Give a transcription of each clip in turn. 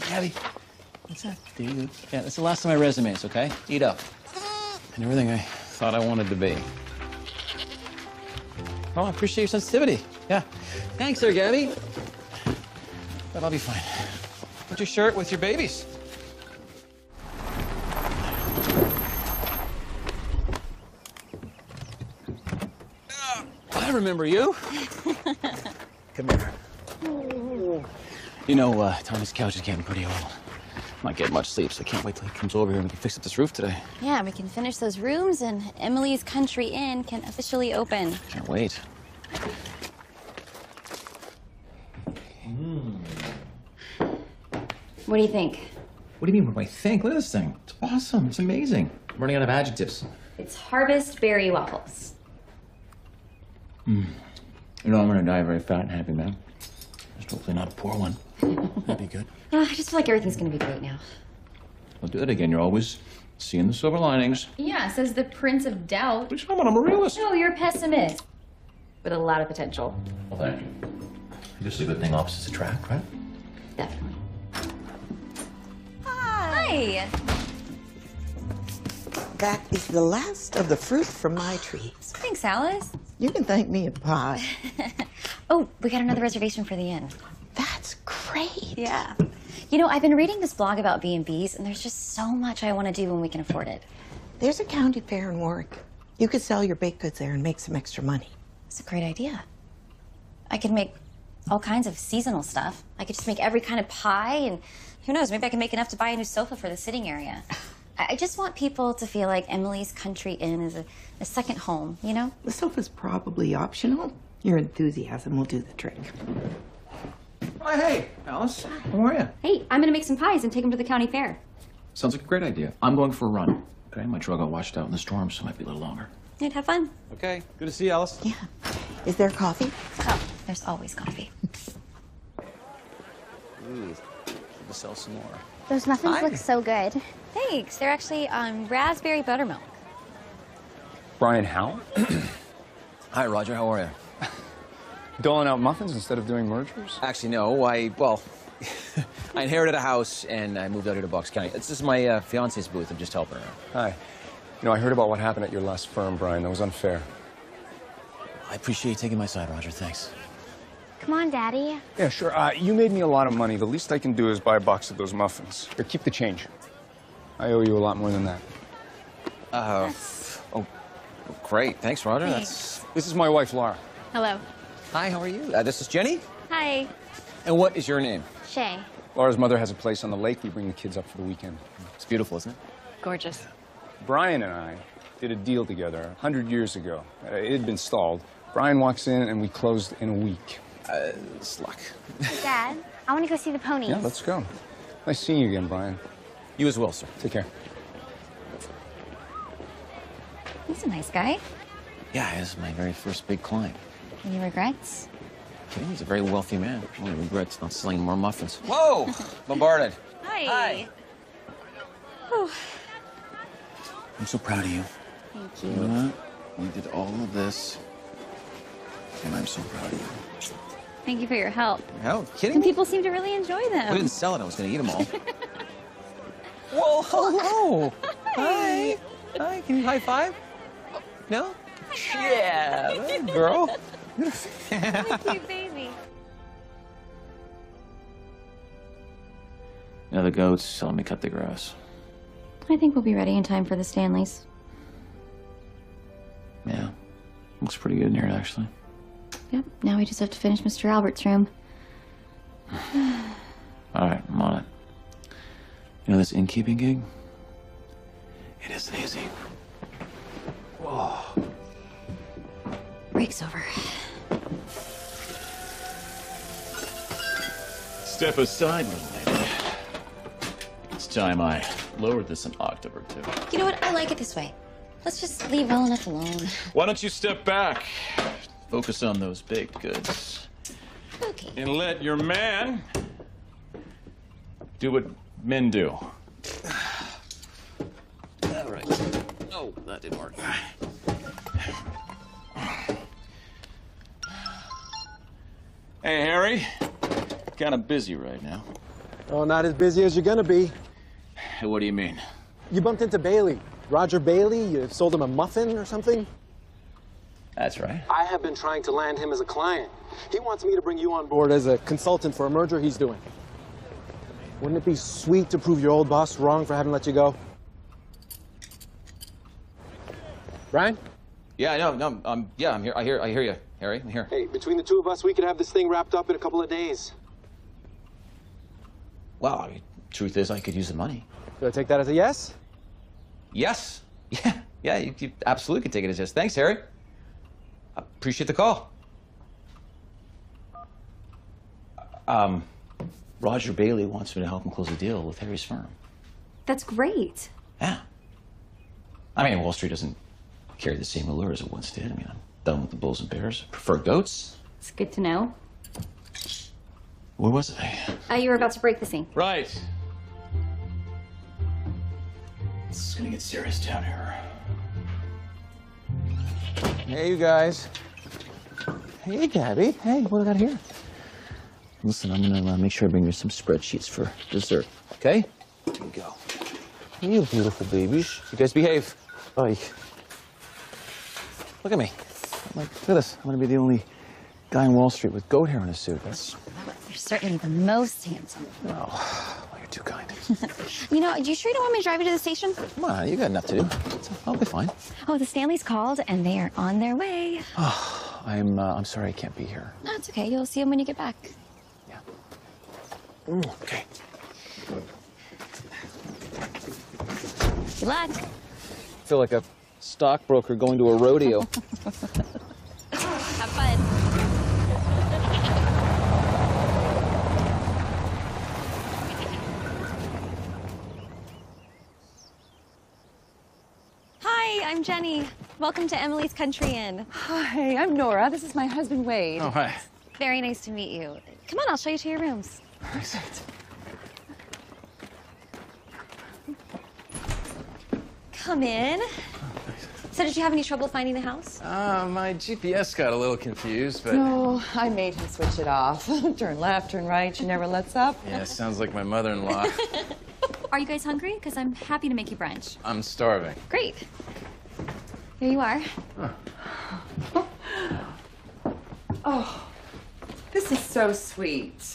Gabby, what's that? There you go. Yeah, that's the last of my resumes, okay? Eat up. And everything I thought I wanted to be. Oh, I appreciate your sensitivity. Yeah. Thanks there, Gabby. But I'll be fine. Put your shirt with your babies. I remember you. Come here. You know, Tommy's couch is getting pretty old. Not getting much sleep, so I can't wait till he comes over here and we can fix up this roof today. Yeah, we can finish those rooms and Emily's Country Inn can officially open. Can't wait. What do you think? What do you mean, what do I think? Look at this thing. It's awesome. It's amazing. I'm running out of adjectives. It's Harvest Berry Waffles. You know, I'm gonna die a very fat and happy man. Just hopefully not a poor one. That'd be good. I just feel like everything's gonna be great now. I'll do it again. You're always seeing the silver linings. Yeah, says the Prince of Doubt. What are you talking about? I'm a realist. No, you're a pessimist. With a lot of potential. Well, thank you. I guess a good thing opposites attract, right? Definitely. Hi. That is the last of the fruit from my trees. Thanks, Alice. You can thank me in pie. Oh, we got another reservation for the inn. That's great. Yeah. You know, I've been reading this blog about B&Bs, and there's just so much I want to do when we can afford it. There's a county fair in Warwick. You could sell your baked goods there and make some extra money. That's a great idea. I could make all kinds of seasonal stuff. I could just make every kind of pie, and who knows, maybe I can make enough to buy a new sofa for the sitting area. I just want people to feel like Emily's Country Inn is a second home, you know? The sofa's probably optional. Your enthusiasm will do the trick. Oh, hey, Alice. How are you? Hey, I'm gonna make some pies and take them to the county fair. Sounds like a great idea. I'm going for a run. Okay, my truck got washed out in the storm, so it might be a little longer. You'd have fun. Okay, good to see you, Alice. Yeah. Is there coffee? Oh, there's always coffee. Ooh, we'll sell some more. Those muffins Hi. look so good. Thanks. They're actually raspberry buttermilk. Brian Howe? Hi, Roger. How are you? Doling out muffins instead of doing mergers? Actually, no. I inherited a house and I moved out here to Bucks County. This is my fiance's booth. I'm just helping her out. Hi. You know, I heard about what happened at your last firm, Brian. That was unfair. I appreciate you taking my side, Roger. Thanks. Come on, Daddy. Yeah, sure. You made me a lot of money. The least I can do is buy a box of those muffins. Here, keep the change. I owe you a lot more than that. Oh, great. Thanks, Roger. Thanks. This is my wife, Laura. Hello. Hi, how are you? This is Jenny. Hi. And what is your name? Shay. Laura's mother has a place on the lake. We bring the kids up for the weekend. It's beautiful, isn't it? Gorgeous. Brian and I did a deal together 100 years ago. It had been stalled. Brian walks in and we closed in a week. It's luck. Dad, I want to go see the ponies. Yeah, let's go. Nice seeing you again, Brian. You as well, sir. Take care. He's a nice guy. Yeah, this is my very first big client. Any regrets? Okay, he's a very wealthy man. Only regrets not selling more muffins. Whoa! Bombarded. Hi. I'm so proud of you. Thank You you. know what? We did all of this, and I'm so proud of you. Thank you for your help. How? Kidding And me? people seem to really enjoy them. I didn't sell it. I was going to eat them all. Whoa, hello. Hi. Hi. Can you high five? No? Yeah, that girl. Cute baby. Now the goats telling me cut the grass. I think we'll be ready in time for the Stanleys. Yeah. Looks pretty good in here, actually. Yep, now we just have to finish Mr. Albert's room. All right, I'm on it. You know this innkeeping gig? It isn't easy. Whoa. Break's over. Step aside, little lady. It's time I lowered this an octave or two. You know what? I like it this way. Let's just leave well enough alone. Why don't you step back? Focus on those baked goods. Okay. And let your man do what men do. All right. Oh, that didn't work. Hey, Harry. Kind of busy right now. Oh, not as busy as you're gonna be. What do you mean? You bumped into Bailey. Roger Bailey, you sold him a muffin or something? That's right. I have been trying to land him as a client. He wants me to bring you on board as a consultant for a merger he's doing. Wouldn't it be sweet to prove your old boss wrong for having let you go? Brian? Yeah, I know. No, yeah, I'm here. I hear you, Harry. I'm here. Hey, between the two of us, we could have this thing wrapped up in a couple of days. Well, I mean, truth is, I could use the money. Do I take that as a yes? Yes. Yeah, you absolutely could take it as yes. Thanks, Harry. I appreciate the call. Roger Bailey wants me to help him close a deal with Harry's firm. That's great. Yeah. I mean, Wall Street doesn't carry the same allure as it once did. I mean, I'm done with the bulls and bears. I prefer goats. It's good to know. Where was I? You were about to break the scene. Right. This is gonna get serious down here. Hey, you guys. Hey, Gabby. Hey, what do I got here? Listen, I'm gonna make sure I bring you some spreadsheets for dessert, okay? Here you go. You beautiful babies. You guys behave. Oi. Look at me. Look at this. I'm gonna be the only guy in Wall Street with goat hair in a suit. That's... You're certainly the most handsome. Oh, well, you're too kind. You know, you sure you don't want me to drive you to the station? Come on, you got enough to do. I'll be fine. Oh, the Stanleys called, and they are on their way. Oh, I'm sorry I can't be here. No, it's okay. You'll see them when you get back. Okay. Good luck. I feel like a stockbroker going to a rodeo. Have fun. Hi, I'm Jenny. Welcome to Emily's Country Inn. Hi, I'm Nora. This is my husband, Wade. Oh, hi. Very nice to meet you. Come on, I'll show you to your rooms. Come in. So did you have any trouble finding the house? My GPS got a little confused, but... No, I made him switch it off. Turn left, turn right. She never lets up. Yeah, sounds like my mother-in-law. Are you guys hungry? Because I'm happy to make you brunch. I'm starving. Great. Here you are. Oh, this is so sweet.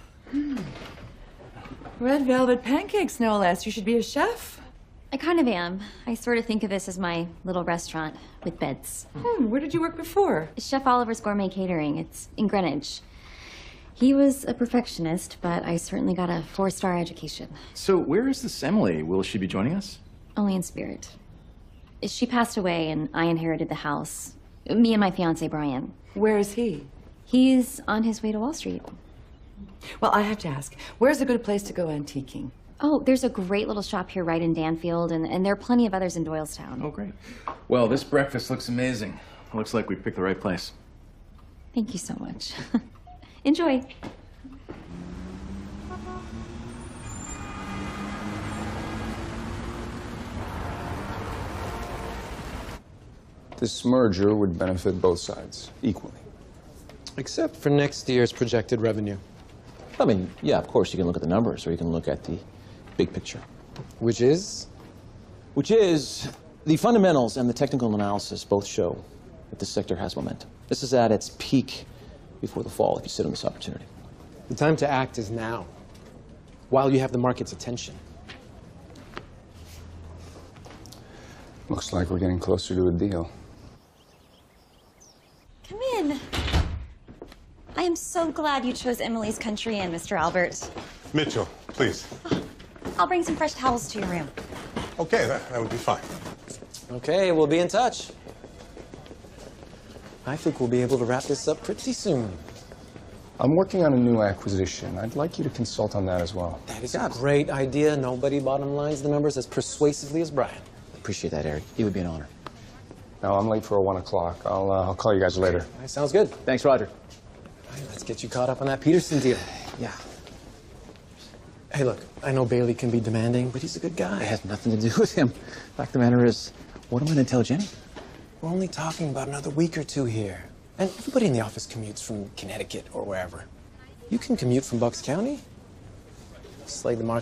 Red velvet pancakes, no less. You should be a chef. I kind of am. I sort of think of this as my little restaurant with beds. Where did you work before? Chef Oliver's Gourmet Catering. It's in Greenwich. He was a perfectionist, but I certainly got a 4-star education. So where is this Emily? Will she be joining us? Only in spirit. She passed away and I inherited the house. Me and my fiancé, Brian. Where is he? He's on his way to Wall Street. Well, I have to ask, where's a good place to go antiquing? Oh, there's a great little shop here right in Danfield, and there are plenty of others in Doylestown. Oh, great. Well, this breakfast looks amazing. Looks like we picked the right place. Thank you so much. Enjoy. This merger would benefit both sides equally. Except for next year's projected revenue. I mean, yeah, of course, you can look at the numbers, or you can look at the big picture. Which is? Which is, the fundamentals and the technical analysis both show that this sector has momentum. This is at its peak before the fall, if you sit on this opportunity. The time to act is now, while you have the market's attention. Looks like we're getting closer to a deal. Come in. I am so glad you chose Emily's Country Inn, Mr. Albert. Mitchell, please. I'll bring some fresh towels to your room. Okay, that would be fine. Okay, we'll be in touch. I think we'll be able to wrap this up pretty soon. I'm working on a new acquisition. I'd like you to consult on that as well. That is a great idea. Nobody bottom lines the numbers as persuasively as Brian. Appreciate that, Eric. It would be an honor. No, I'm late for a 1 o'clock. I'll call you guys later. All right, sounds good. Thanks, Roger. All right, let's get you caught up on that Peterson deal. Yeah. Hey, look, I know Bailey can be demanding, but he's a good guy. It has nothing to do with him. Fact of the matter is, what am I going to tell Jenny? We're only talking about another week or two here. And everybody in the office commutes from Connecticut or wherever. You can commute from Bucks County. Slayed the market.